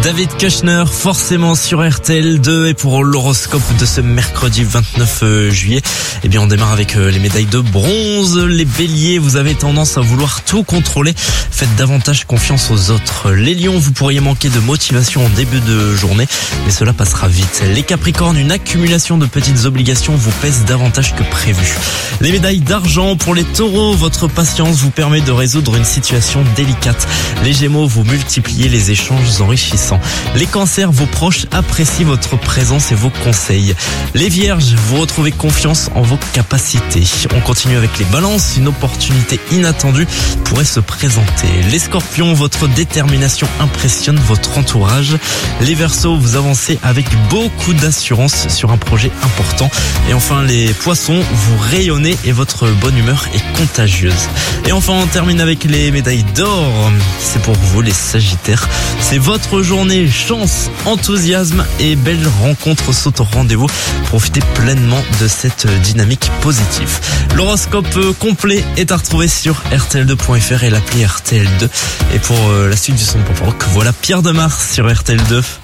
David Kushner, forcément sur RTL2, et pour l'horoscope de ce mercredi 29 juillet, eh bien on démarre avec les médailles de bronze. Les béliers, vous avez tendance à vouloir tout contrôler, faites davantage confiance aux autres. Les lions, vous pourriez manquer de motivation en début de journée, mais cela passera vite. Les capricornes, une accumulation de petites obligations vous pèse davantage que prévu. Les médailles d'argent, pour les taureaux, votre patience vous permet de résoudre une situation délicate. Les gémeaux, vous multipliez les échanges enrichissants. Les cancers, vos proches apprécient votre présence et vos conseils. Les vierges, vous retrouvez confiance en vos capacités. On continue avec les balances, une opportunité inattendue pourrait se présenter. Les scorpions, votre détermination impressionne votre entourage. Les verseaux, vous avancez avec beaucoup d'assurance sur un projet important. Et enfin les poissons, vous rayonnez et votre bonne humeur est contagieuse. Et enfin on termine avec les médailles d'or. C'est pour vous les sagittaires. C'est votre journée, chance, enthousiasme et belles rencontres sont au rendez-vous. Profitez pleinement de cette dynamique positive. L'horoscope complet est à retrouver sur rtl2.fr et l'appli RTL2. Et pour la suite du son pop rock, voilà Pierre Demar sur RTL2.